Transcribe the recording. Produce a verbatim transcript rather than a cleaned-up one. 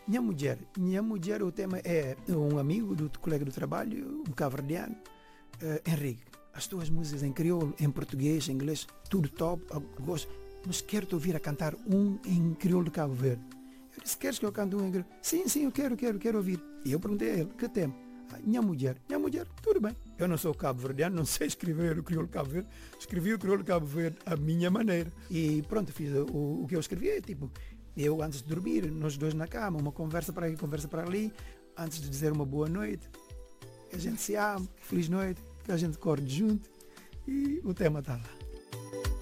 Minha mulher, minha mulher, o tema é um amigo do colega do trabalho, um cabo-verdiano, uh, Henrique. As tuas músicas em crioulo, em português, em inglês, tudo top, eu gosto. Mas quero-te ouvir a cantar um em crioulo de Cabo Verde. Eu disse, queres que eu cante um em crioulo? Sim, sim, eu quero, quero, quero ouvir. E eu perguntei a ele, que tema? Ah, minha mulher, minha mulher, tudo bem. Eu não sou cabo-verdiano, não sei escrever o crioulo de Cabo Verde. Escrevi o crioulo de Cabo Verde à minha maneira. E pronto, fiz o, o que eu escrevi, é tipo, eu antes de dormir, nós dois na cama, uma conversa para aqui, conversa para ali, antes de dizer uma boa noite, que a gente se ama, feliz noite, que a gente acorde junto, e o tema está lá.